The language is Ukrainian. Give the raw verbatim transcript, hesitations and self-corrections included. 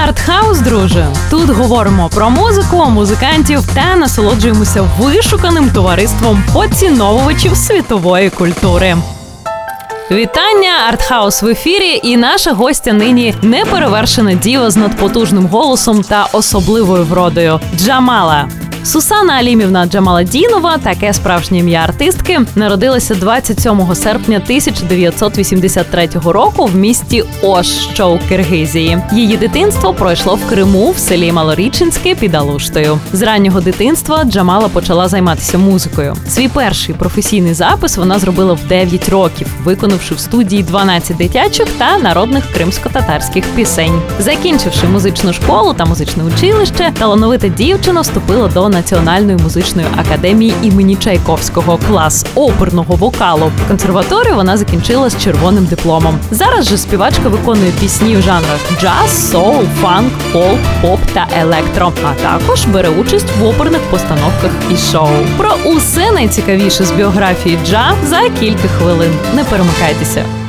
Артхаус, друже. Тут говоримо про музику, музикантів та насолоджуємося вишуканим товариством поціновувачів світової культури. Вітання! Артхаус в ефірі, і наша гостя нині неперевершена діва з надпотужним голосом та особливою вродою – Джамала. Сусана Алімівна Джамаладінова, таке справжнє ім'я артистки, народилася двадцять сьомого серпня тисяча дев'ятсот вісімдесят третього року в місті Ош, що у Киргизії. Її дитинство пройшло в Криму, в селі Малорічинське під Алуштою. З раннього дитинства Джамала почала займатися музикою. Свій перший професійний запис вона зробила в дев'ять років, виконавши в студії дванадцять дитячих та народних кримсько-татарських пісень. Закінчивши музичну школу та музичне училище, талановита дівчина вступила до Національної музичної академії імені Чайковського, клас оперного вокалу. Консерваторію вона закінчила з червоним дипломом. Зараз же співачка виконує пісні в жанрах джаз, соул, фанк, фолк, поп та електро, а також бере участь в оперних постановках і шоу. Про усе найцікавіше з біографії Джа за кілька хвилин. Не перемикайтеся.